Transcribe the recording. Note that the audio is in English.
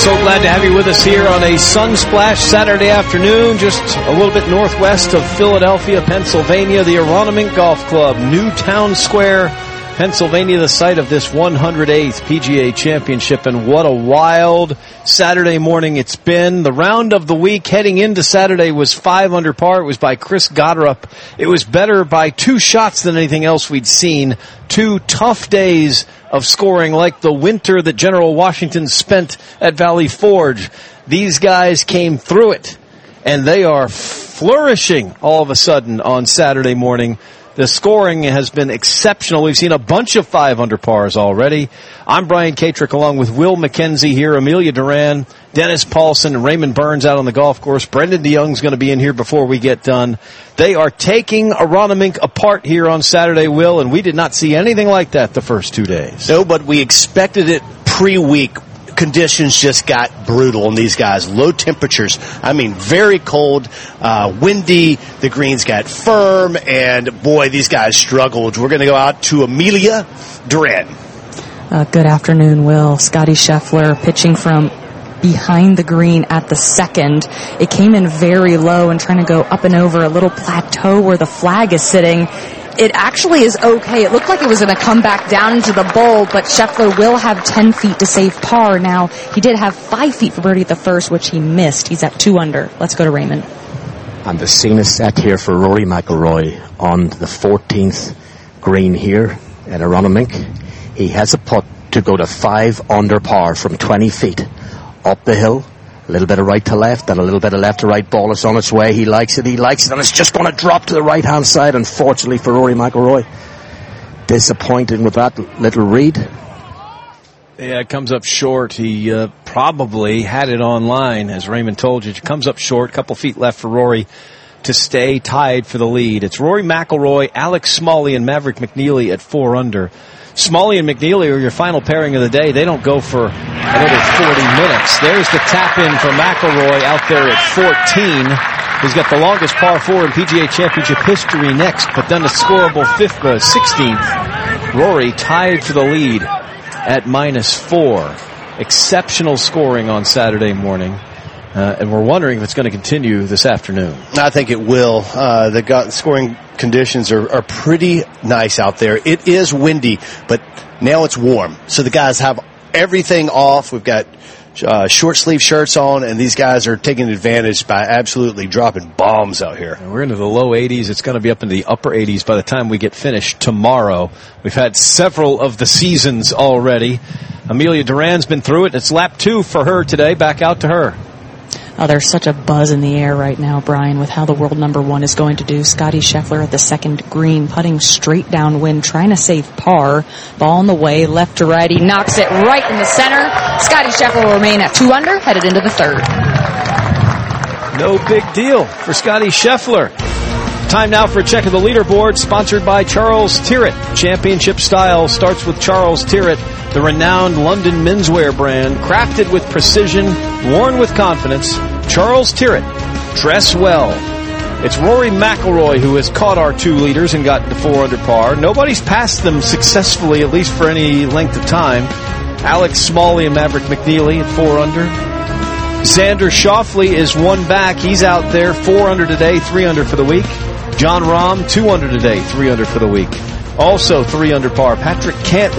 So glad to have you with us here on a sun-splashed Saturday afternoon, just a little bit northwest of Philadelphia, Pennsylvania, the Aronimink Golf Club, Newtown Square, Pennsylvania, the site of this 108th PGA Championship. And what a wild Saturday morning it's been. The round of the week heading into Saturday was 5 under par. It was by Chris Goddard. It was better by 2 shots than anything else we'd seen. 2 tough days of scoring like the winter that General Washington spent at Valley Forge. These guys came through it, and they are flourishing all of a sudden on Saturday morning. The scoring has been exceptional. We've seen a bunch of 5 under pars already. I'm Brian Katrick along with Will McKenzie here, Amelia Duran, Dennis Paulson, and Raymond Burns out on the golf course. Brendan DeYoung's going to be in here before we get done. They are taking Aronimink apart here on Saturday, Will, and we did not see anything like that the first 2 days. No, but we expected it pre-week. Conditions just got brutal on these guys. Low temperatures. I mean, very cold, windy. The greens got firm, and boy, these guys struggled. We're going to go out to Amelia Duran. Good afternoon, Will. Scotty Scheffler pitching from behind the green at the second. It came in very low and trying to go up and over a little plateau where the flag is sitting. It actually is okay. It looked like it was going to come back down into the bowl, but Scheffler will have 10 feet to save par. Now, he did have 5 feet for birdie at the first, which he missed. He's at 2 under. Let's go to Raymond. And the scene is set here for Rory McIlroy on the 14th green here at Aronimink. He has a putt to go to 5 under par from 20 feet up the hill. A little bit of right to left and a little bit of left to right. Ball is on its way. He likes it, and it's just going to drop to the right-hand side, unfortunately, for Rory McIlroy. Disappointing with that little read. Yeah, it comes up short. He probably had it online, as Raymond told you. It comes up short, a couple feet left for Rory to stay tied for the lead. It's Rory McIlroy, Alex Smalley, and Maverick McNeely at 4 under. Smalley and McNeely are your final pairing of the day. They don't go for another 40 minutes. There's the tap-in for McIlroy out there at 14. He's got the longest par 4 in PGA Championship history next, but then a scorable 16th. Rory tied for the lead at -4. Exceptional scoring on Saturday morning. And we're wondering if it's going to continue this afternoon. I think it will. The scoring conditions are pretty nice out there. It is windy, but now it's warm. So the guys have everything off. We've got short sleeve shirts on, and these guys are taking advantage by absolutely dropping bombs out here. And we're into the low 80s. It's going to be up into the upper 80s by the time we get finished tomorrow. We've had several of the seasons already. Amelia Duran's been through it. It's lap 2 for her today. Back out to her. Oh, there's such a buzz in the air right now, Brian, with how the world number 1 is going to do. Scotty Scheffler at the second green, putting straight downwind, trying to save par. Ball on the way, left to right. He knocks it right in the center. Scotty Scheffler will remain at 2 under, headed into the third. No big deal for Scotty Scheffler. Time now for a check of the leaderboard, sponsored by Charles Tyrrett. Championship style starts with Charles Tyrrett, the renowned London menswear brand, crafted with precision, worn with confidence. Charles Tyrrett, dress well. It's Rory McIlroy who has caught our 2 leaders and gotten to 4 under par. Nobody's passed them successfully, at least for any length of time. Alex Smalley and Maverick McNeely at 4 under. Xander Schauffele is 1 back. He's out there, 4 under today, 3 under for the week. John Rahm, 2 under today, 3 under for the week. Also 3 under par. Patrick Cantlay